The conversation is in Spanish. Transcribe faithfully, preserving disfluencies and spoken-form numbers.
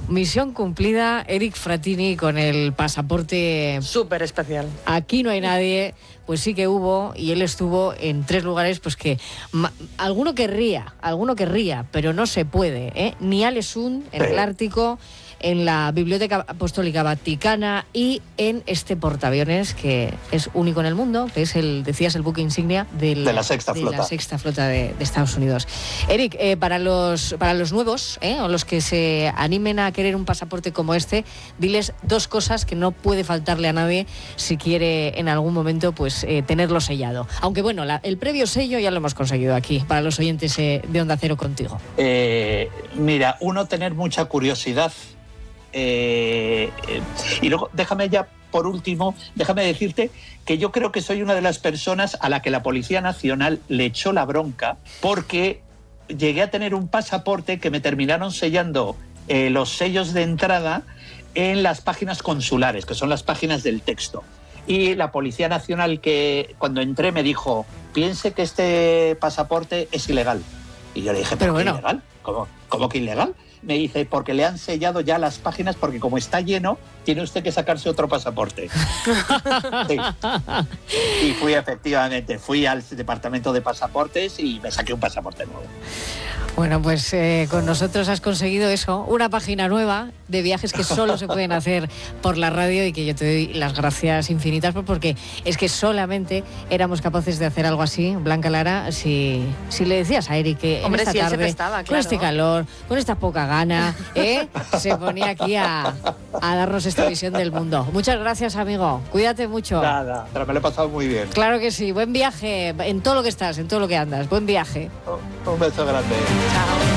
Misión cumplida, Eric Frattini con el pasaporte súper especial. Aquí no hay nadie, pues sí que hubo, y él estuvo en tres lugares, pues que ma, alguno querría, alguno querría, pero no se puede, ¿eh? Ni Alesund, en el Ártico, en la Biblioteca Apostólica Vaticana y en este portaaviones que es único en el mundo, que es el, decías, el buque insignia del, de la sexta de flota, la sexta flota de, de Estados Unidos. Eric, eh, para los para los nuevos, ¿eh? o los que se animen a querer un pasaporte como este, diles dos cosas que no puede faltarle a nadie si quiere en algún momento pues eh, tenerlo sellado. Aunque bueno, la, el previo sello ya lo hemos conseguido aquí, para los oyentes eh, de Onda Cero contigo. Eh, mira, uno, tener mucha curiosidad. Eh, eh, y luego déjame ya por último, déjame decirte que yo creo que soy una de las personas a la que la Policía Nacional le echó la bronca porque llegué a tener un pasaporte que me terminaron sellando eh, los sellos de entrada en las páginas consulares, que son las páginas del texto. Y la Policía Nacional, que cuando entré me dijo, piense que este pasaporte es ilegal. Y yo le dije, ¿pero, ¿pero bueno. ilegal? ¿Cómo, ¿Cómo que ilegal? Me dice, porque le han sellado ya las páginas, porque como está lleno, tiene usted que sacarse otro pasaporte. Sí. Y fui, efectivamente, fui al departamento de pasaportes y me saqué un pasaporte nuevo. Bueno, pues eh, con nosotros has conseguido eso, una página nueva de viajes que solo se pueden hacer por la radio y que yo te doy las gracias infinitas porque es que solamente éramos capaces de hacer algo así, Blanca Lara, si, si le decías a Eric que Hombre, en esta si tarde, prestaba, claro. con este calor, con esta poca gana, ¿eh? se ponía aquí a, a darnos esta visión del mundo. Muchas gracias, amigo. Cuídate mucho. Nada, pero me lo he pasado muy bien. Claro que sí. Buen viaje en todo lo que estás, en todo lo que andas. Buen viaje. Un beso grande. Chao.